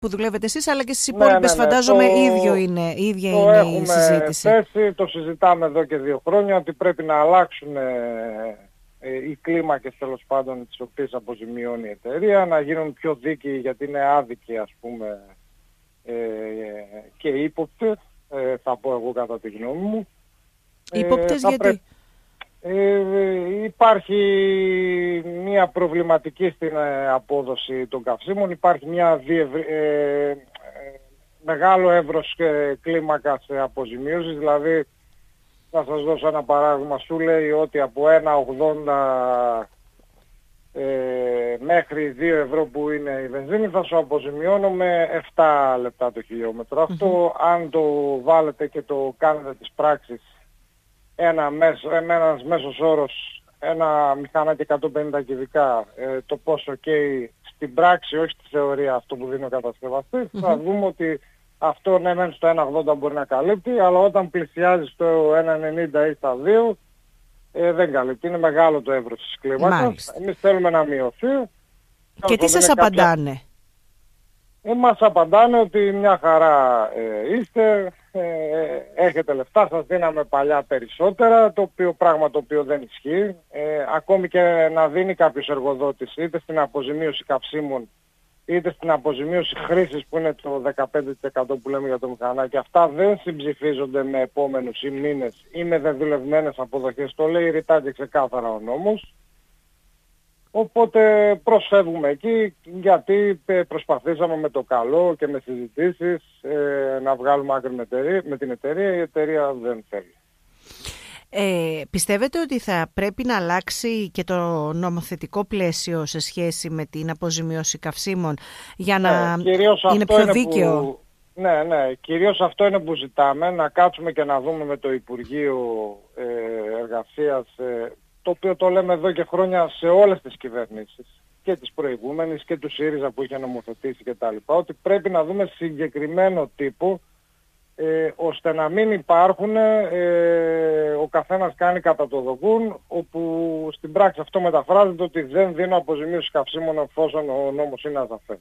που δουλεύετε εσείς, αλλά και στις υπόλοιπες φαντάζομαι ίδια είναι η συζήτηση. Το συζητάμε εδώ και 2 χρόνια ότι πρέπει να αλλάξουν οι κλίμακες τέλος πάντων τις οποίες αποζημιώνει η εταιρεία, να γίνουν πιο δίκαιοι γιατί είναι άδικοι ας πούμε και ύποπτοι, θα πω εγώ κατά τη γνώμη μου. Ύποπτες γιατί? Υπάρχει μια προβληματική στην απόδοση των καυσίμων, υπάρχει μια μεγάλο εύρος κλίμακας αποζημίωσης, δηλαδή θα σας δώσω ένα παράδειγμα, σου λέει ότι από 1,80 μέχρι 2 ευρώ που είναι η βενζίνη θα σου αποζημιώνω με 7 λεπτά το χιλιόμετρο. Αυτό αν το βάλετε και το κάνετε τις πράξεις, ένας μέσος όρος, ένα μηχανάκι 150 κυβικά, το πόσο καίει στην πράξη, όχι στη θεωρία αυτό που δίνει ο κατασκευαστής, θα δούμε ότι αυτό ναι μεν στο 1,80 μπορεί να καλύπτει, αλλά όταν πλησιάζει στο 1,90 ή στα 2, δεν καλύπτει. Είναι μεγάλο το εύρος της κλίμακας. Εμείς θέλουμε να μειωθεί. Και τι σας απαντάνε? Μας απαντάνε ότι μια χαρά είστε, έχετε λεφτά, σας δίναμε παλιά περισσότερα, πράγμα το οποίο δεν ισχύει. Ακόμη και να δίνει κάποιος εργοδότης είτε στην αποζημίωση καυσίμων είτε στην αποζημίωση χρήσης που είναι το 15% που λέμε για το μηχανάκι, αυτά δεν συμψηφίζονται με επόμενους ή μήνες ή με δεδουλευμένες αποδοχές. Το λέει ρητά και ξεκάθαρα ο νόμος. Οπότε προσφεύγουμε εκεί γιατί προσπαθήσαμε με το καλό και με συζητήσεις να βγάλουμε άκρη με την εταιρεία. Η εταιρεία δεν θέλει. Πιστεύετε ότι θα πρέπει να αλλάξει και το νομοθετικό πλαίσιο σε σχέση με την αποζημίωση καυσίμων για να είναι πιο δίκαιο? Ναι, κυρίως αυτό είναι που ζητάμε, να κάτσουμε και να δούμε με το Υπουργείο Εργασίας, το οποίο το λέμε εδώ και χρόνια σε όλες τις κυβερνήσεις, και τις προηγούμενες και του ΣΥΡΙΖΑ που είχε νομοθετήσει κτλ. Ότι πρέπει να δούμε συγκεκριμένο τύπο, ώστε να μην υπάρχουν, ο καθένας κάνει κατά το δοκούν, όπου στην πράξη αυτό μεταφράζεται ότι δεν δίνω αποζημίωση καυσίμων εφόσον ο νόμος είναι αζαφές.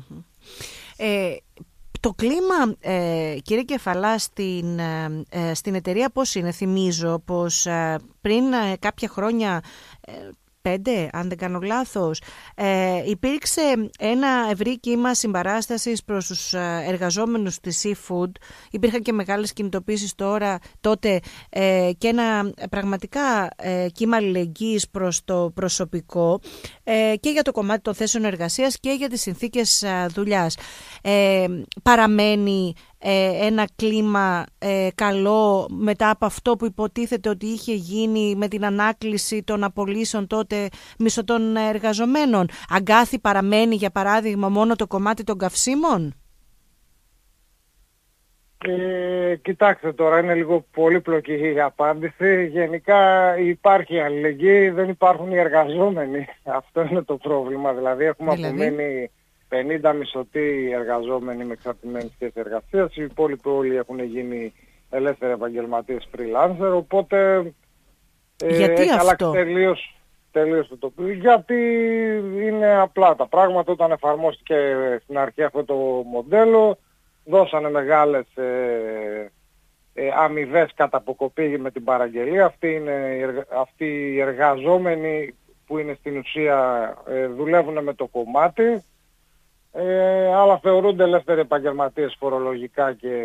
Το κλίμα, κύριε Κεφαλά, στην εταιρεία πώς είναι? Θυμίζω πως πριν κάποια χρόνια, 5, αν δεν κάνω λάθος, υπήρξε ένα ευρύ κύμα συμπαράστασης προς τους εργαζόμενους της Seafood. Υπήρχαν και μεγάλες κινητοποίησεις τότε και ένα πραγματικά κύμα αλληλεγγύης προς το προσωπικό και για το κομμάτι των θέσεων εργασίας και για τις συνθήκες δουλειάς. Παραμένει ένα κλίμα καλό μετά από αυτό που υποτίθεται ότι είχε γίνει με την ανάκληση των απολύσεων τότε μισθωτών εργαζομένων? Αγκάθι παραμένει, για παράδειγμα, μόνο το κομμάτι των καυσίμων? Κοιτάξτε τώρα, είναι λίγο πολύπλοκη η απάντηση. Γενικά υπάρχει αλληλεγγύη, δεν υπάρχουν οι εργαζόμενοι. Αυτό είναι το πρόβλημα. Δηλαδή έχουμε απομείνει 50 μισθωτοί εργαζόμενοι με εξαρτημένη σχέση εργασίας. Οι υπόλοιποι όλοι έχουν γίνει ελεύθεροι επαγγελματίες freelancer. Οπότε γιατί έχει αλλάξει τελείως το τοπίο. Γιατί είναι απλά τα πράγματα. Όταν εφαρμόστηκε στην αρχή αυτό το μοντέλο, δώσανε μεγάλες αμοιβές κατά αποκοπή με την παραγγελία. Αυτοί οι εργαζόμενοι που είναι στην ουσία δουλεύουν με το κομμάτι, αλλά θεωρούνται ελεύθεροι επαγγελματίες φορολογικά και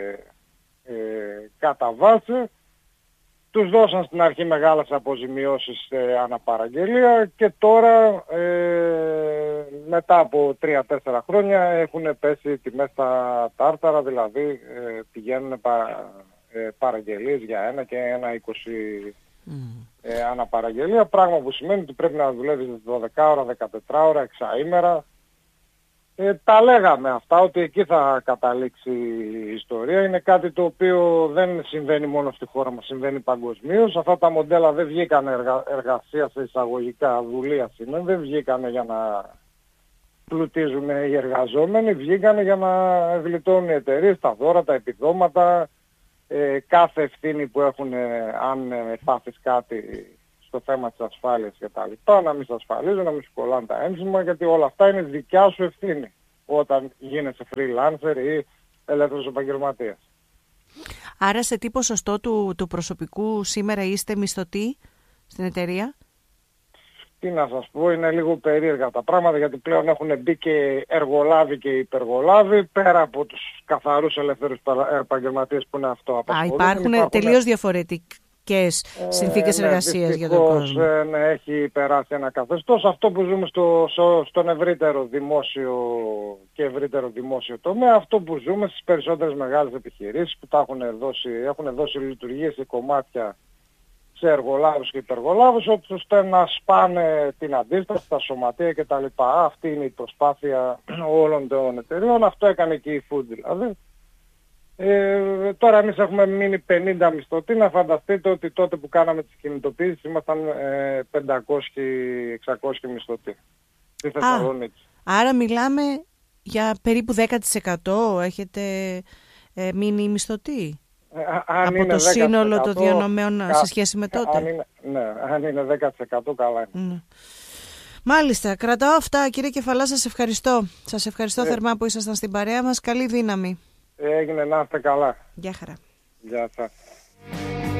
κατά βάση. Τους δώσαν στην αρχή μεγάλες αποζημιώσεις αναπαραγγελία και τώρα μετά από 3-4 χρόνια έχουν πέσει τιμές στα τάρταρα, δηλαδή πηγαίνουν παραγγελίες για 1 και 1,20 αναπαραγγελία, πράγμα που σημαίνει ότι πρέπει να δουλεύεις 12 ώρα, 14 ώρα, εξαήμερα. Τα λέγαμε αυτά, ότι εκεί θα καταλήξει η ιστορία. Είναι κάτι το οποίο δεν συμβαίνει μόνο στη χώρα μας, συμβαίνει παγκοσμίως. Αυτά τα μοντέλα δεν βγήκαν εργασία σε εισαγωγικά, δουλεία είναι, δεν βγήκαν για να πλουτίζουν οι εργαζόμενοι, βγήκαν για να γλιτώνουν οι εταιρείες, τα δώρα, τα επιδόματα, κάθε ευθύνη που έχουν αν πάθεις κάτι στο θέμα της ασφάλειας και τα λοιπά, να μην σε ασφαλίζουν, να μην σου κολλάνε τα ένσημα, γιατί όλα αυτά είναι δικιά σου ευθύνη. όταν γίνεσαι freelancer ή ελεύθερος επαγγελματίας. Άρα σε τι ποσοστό του προσωπικού σήμερα είστε μισθωτοί στην εταιρεία? Τι να σας πω, είναι λίγο περίεργα τα πράγματα, γιατί πλέον έχουν μπει και εργολάβοι και υπεργολάβοι, πέρα από τους καθαρούς ελεύθερους επαγγελματίες που είναι αυτοαπασχολούμενοι. Υπάρχουν τελείως διαφορετικές συνθήκες εργασίας για τον κόσμο. Ναι, έχει περάσει ένα καθεστώς. Αυτό που ζούμε στον ευρύτερο δημόσιο και ευρύτερο δημόσιο τομέα, αυτό που ζούμε στις περισσότερες μεγάλες επιχειρήσεις που έχουν δώσει λειτουργίες και κομμάτια σε εργολάβους και υπεργολάβους, ώστε να σπάνε την αντίσταση, τα σωματεία κτλ. Αυτή είναι η προσπάθεια όλων των εταιρείων. Αυτό έκανε και η Food δηλαδή. Τώρα εμείς έχουμε μείνει 50 μισθωτοί. Να φανταστείτε ότι τότε που κάναμε τις κινητοποιήσεις ήμασταν 500-600 μισθωτοί στη Θεσσαλονίκη. Άρα μιλάμε για περίπου 10% έχετε μείνει μισθωτοί. Από το σύνολο των διανομέων σε σχέση με τότε. Αν είναι 10% καλά είναι. Ναι. Μάλιστα, κρατάω αυτά κύριε Κεφαλά, σας ευχαριστώ. Σας ευχαριστώ θερμά που ήσασταν στην παρέα μας. Καλή δύναμη. Έγινε, να είστε καλά. Γεια χαρά. Γεια σας.